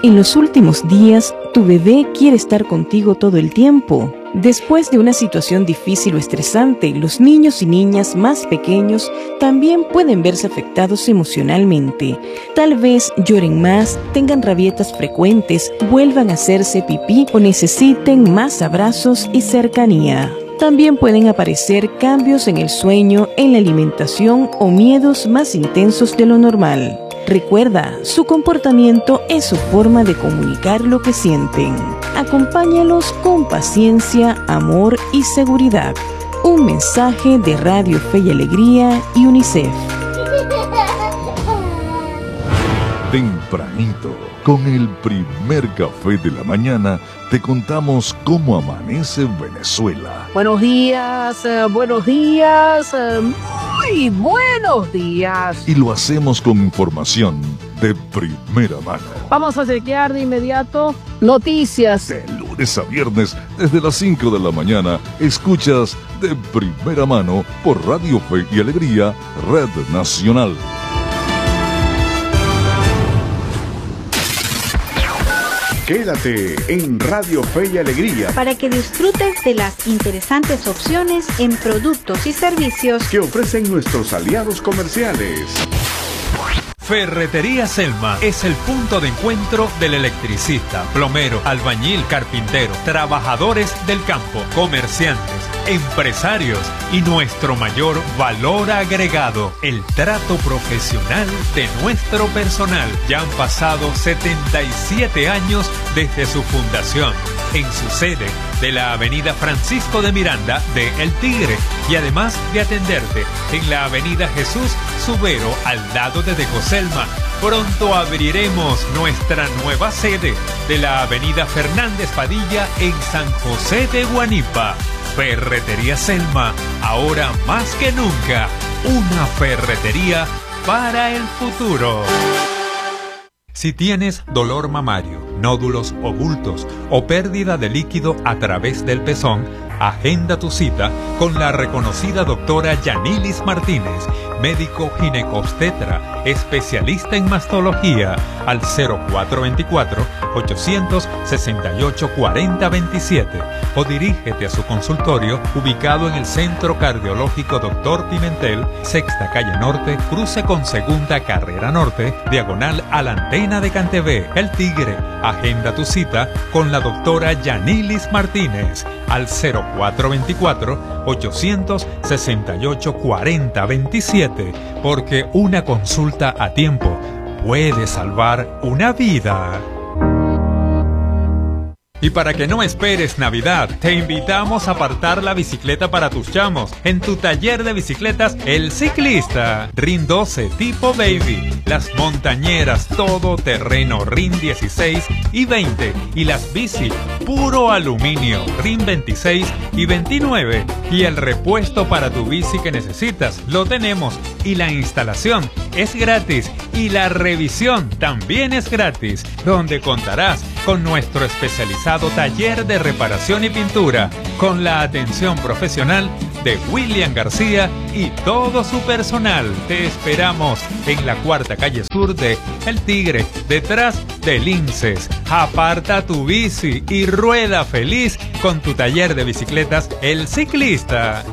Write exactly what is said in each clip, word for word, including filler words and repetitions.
En los últimos días, tu bebé quiere estar contigo todo el tiempo. Después de una situación difícil o estresante, los niños y niñas más pequeños también pueden verse afectados emocionalmente. Tal vez lloren más, tengan rabietas frecuentes, vuelvan a hacerse pipí o necesiten más abrazos y cercanía. También pueden aparecer cambios en el sueño, en la alimentación o miedos más intensos de lo normal. Recuerda, su comportamiento es su forma de comunicar lo que sienten. Acompáñalos con paciencia, amor y seguridad. Un mensaje de Radio Fe y Alegría y UNICEF. Tempranito, con el primer café de la mañana, te contamos cómo amanece Venezuela. Buenos días, uh, buenos días, uh, muy buenos días. Y lo hacemos con información de primera mano. Vamos a chequear de inmediato noticias. De lunes a viernes, desde las cinco de la mañana, escuchas de primera mano por Radio Fe y Alegría, Red Nacional. Quédate en Radio Fe y Alegría para que disfrutes de las interesantes opciones en productos y servicios que ofrecen nuestros aliados comerciales. Ferretería Selma es el punto de encuentro del electricista, plomero, albañil, carpintero, trabajadores del campo, comerciantes, empresarios y nuestro mayor valor agregado, el trato profesional de nuestro personal. Ya han pasado setenta y siete años desde su fundación, en su sede de la avenida Francisco de Miranda de El Tigre, y además de atenderte en la avenida Jesús Subero al lado de Decoselma. Pronto abriremos nuestra nueva sede de la avenida Fernández Padilla en San José de Guanipa. Ferretería Selma, ahora más que nunca, una ferretería para el futuro. Si tienes dolor mamario, nódulos o bultos o pérdida de líquido a través del pezón, agenda tu cita con la reconocida doctora Yanilis Martínez, médico ginecobstetra, especialista en mastología, al cero cuatro veinticuatro, ochocientos sesenta y ocho, cuarenta veintisiete, o dirígete a su consultorio ubicado en el Centro Cardiológico Doctor Pimentel, Sexta Calle Norte, cruce con Segunda Carrera Norte, diagonal a la antena de Cantebé, El Tigre. Agenda tu cita con la doctora Yanilis Martínez al cero cuatro veinticuatro, ochocientos sesenta y ocho, cuarenta veintisiete, porque una consulta a tiempo puede salvar una vida. Y para que no esperes Navidad, te invitamos a apartar la bicicleta para tus chamos en tu taller de bicicletas El Ciclista. R I N doce tipo Baby, las montañeras todo terreno R I N dieciséis y veinte, y las bici puro aluminio R I N veintiséis y veintinueve. Y el repuesto para tu bici que necesitas lo tenemos, y la instalación es gratis y la revisión también es gratis, donde contarás con nuestro especializado taller de reparación y pintura, con la atención profesional de William García y todo su personal. Te esperamos en la cuarta calle sur de El Tigre, detrás de Linces. Aparta tu bici y rueda feliz con tu taller de bicicletas El Ciclista.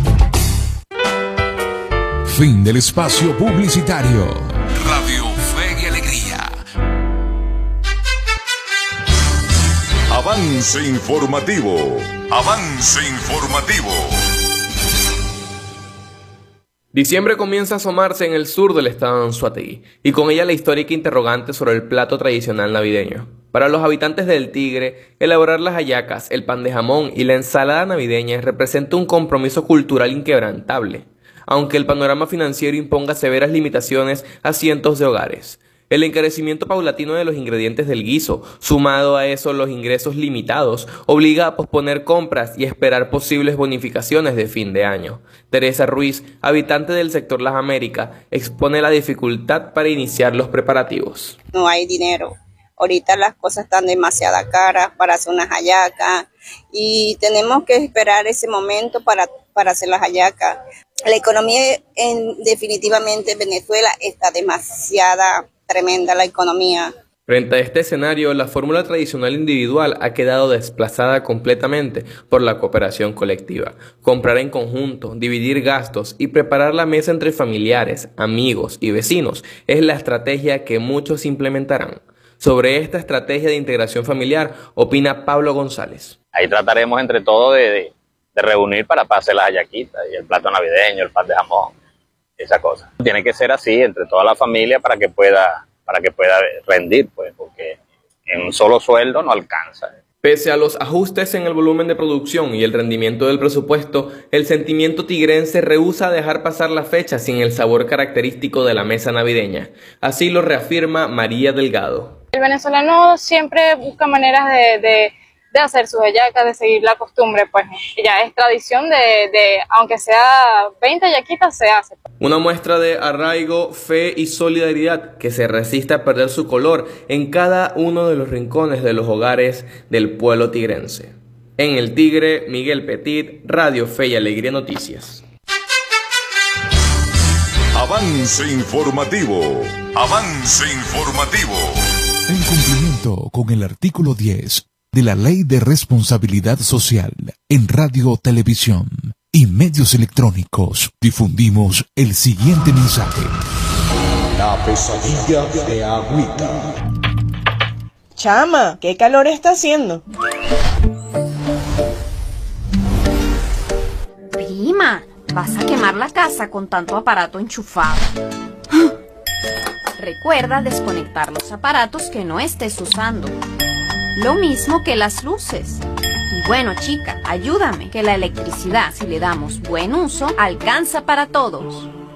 Fin del espacio publicitario. Radio Fe y Alegría. Avance informativo. Avance informativo. Diciembre comienza a asomarse en el sur del estado de Anzoátegui, y con ella la histórica interrogante sobre el plato tradicional navideño. Para los habitantes del Tigre, elaborar las hallacas, el pan de jamón y la ensalada navideña representa un compromiso cultural inquebrantable, aunque el panorama financiero imponga severas limitaciones a cientos de hogares. El encarecimiento paulatino de los ingredientes del guiso, sumado a eso los ingresos limitados, obliga a posponer compras y esperar posibles bonificaciones de fin de año. Teresa Ruiz, habitante del sector Las Américas, expone la dificultad para iniciar los preparativos. No hay dinero. Ahorita las cosas están demasiado caras para hacer unas hallacas y tenemos que esperar ese momento para, para hacer las hallacas. La economía en, definitivamente en Venezuela está demasiada tremenda la economía. Frente a este escenario, la fórmula tradicional individual ha quedado desplazada completamente por la cooperación colectiva. Comprar en conjunto, dividir gastos y preparar la mesa entre familiares, amigos y vecinos es la estrategia que muchos implementarán. Sobre esta estrategia de integración familiar opina Pablo González. Ahí trataremos entre todos de, de, de reunir para hacer las hallaquitas y el plato navideño, el pan de jamón, esa cosa. Tiene que ser así entre toda la familia para que pueda... para que pueda rendir, pues, porque en un solo sueldo no alcanza. Pese a los ajustes en el volumen de producción y el rendimiento del presupuesto, el sentimiento tigrense rehúsa dejar pasar la fecha sin el sabor característico de la mesa navideña. Así lo reafirma María Delgado. El venezolano siempre busca maneras de, de, de hacer sus hallacas, de seguir la costumbre, pues ya es tradición de, de aunque sea veinte hallaquitas, se hace. Una muestra de arraigo, fe y solidaridad que se resiste a perder su color en cada uno de los rincones de los hogares del pueblo tigrense. En El Tigre, Miguel Petit, Radio Fe y Alegría Noticias. Avance informativo. Avance informativo. En cumplimiento con el artículo diez de la Ley de Responsabilidad Social en Radio, Televisión y medios electrónicos, difundimos el siguiente mensaje. La pesadilla de Agüita. Chama, ¿qué calor está haciendo? Prima, vas a quemar la casa con tanto aparato enchufado. Recuerda desconectar los aparatos que no estés usando. Lo mismo que las luces. Y bueno, chica, ayúdame, que la electricidad, si le damos buen uso, alcanza para todos.